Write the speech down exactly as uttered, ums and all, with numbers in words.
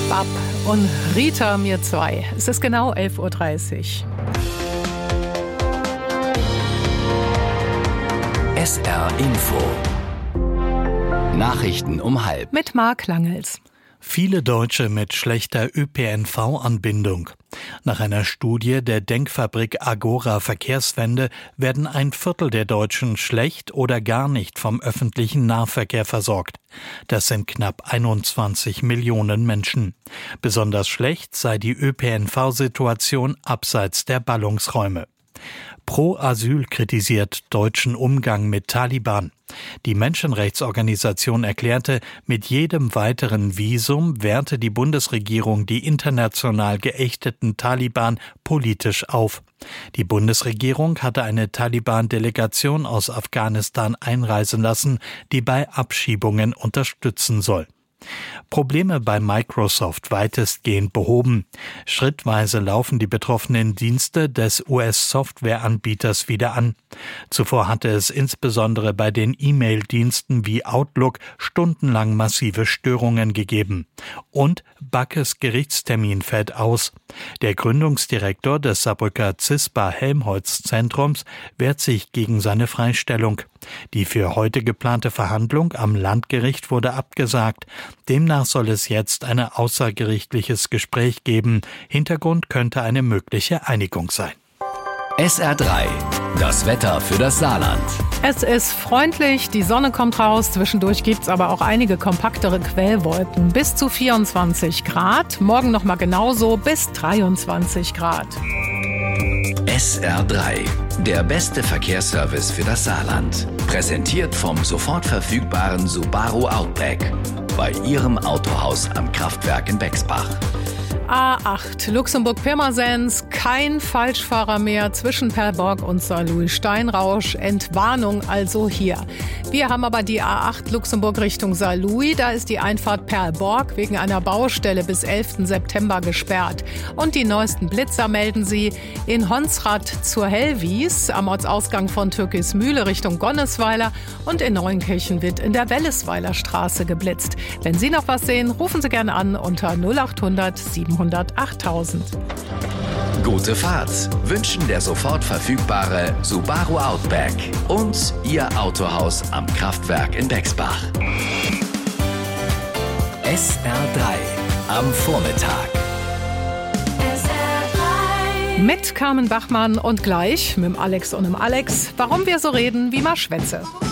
Bab und Rita mir zwei. Es ist genau elf Uhr dreißig. S R Info. Nachrichten um halb. Mit Marc Langels. Viele Deutsche mit schlechter Ö P N V-Anbindung. Nach einer Studie der Denkfabrik Agora Verkehrswende werden ein Viertel der Deutschen schlecht oder gar nicht vom öffentlichen Nahverkehr versorgt. Das sind knapp einundzwanzig Millionen Menschen. Besonders schlecht sei die Ö P N V-Situation abseits der Ballungsräume. Pro Asyl kritisiert deutschen Umgang mit Taliban. Die Menschenrechtsorganisation erklärte, mit jedem weiteren Visum werte die Bundesregierung die international geächteten Taliban politisch auf. Die Bundesregierung hatte eine Taliban-Delegation aus Afghanistan einreisen lassen, die bei Abschiebungen unterstützen soll. Probleme bei Microsoft weitestgehend behoben. Schrittweise laufen die betroffenen Dienste des U S-Softwareanbieters wieder an. Zuvor hatte es insbesondere bei den E-Mail-Diensten wie Outlook stundenlang massive Störungen gegeben. Und Backes Gerichtstermin fällt aus. Der Gründungsdirektor des Saarbrücker CISPA-Helmholtz-Zentrums wehrt sich gegen seine Freistellung. Die für heute geplante Verhandlung am Landgericht wurde abgesagt. Demnach soll es jetzt ein außergerichtliches Gespräch geben. Hintergrund könnte eine mögliche Einigung sein. S R drei. Das Wetter für das Saarland. Es ist freundlich, die Sonne kommt raus, zwischendurch gibt's aber auch einige kompaktere Quellwolken. Bis zu vierundzwanzig Grad, morgen nochmal genauso bis dreiundzwanzig Grad. S R drei. Der beste Verkehrsservice für das Saarland. Präsentiert vom sofort verfügbaren Subaru Outback. Bei Ihrem Autohaus am Kraftwerk in Bexbach. A acht, Luxemburg-Pirmasens, kein Falschfahrer mehr zwischen Perlborg und Saarlouis-Steinrausch. Entwarnung also hier. Wir haben aber die A acht Luxemburg Richtung Saarlouis. Da ist die Einfahrt Perlborg wegen einer Baustelle bis elften September gesperrt. Und die neuesten Blitzer melden sie in Honsrad zur Hellwies, am Ortsausgang von Türkismühle Richtung Gonnesweiler, und in Neunkirchen wird in der Wellesweiler Straße geblitzt. Wenn Sie noch was sehen, rufen Sie gerne an unter null acht hundert siebenhundert achttausend. Gute Fahrt wünschen der sofort verfügbare Subaru Outback und Ihr Autohaus am Kraftwerk in Bexbach. S R drei am Vormittag. Mit Carmen Bachmann und gleich mit dem Alex und dem Alex, warum wir so reden wie mal Schwätze.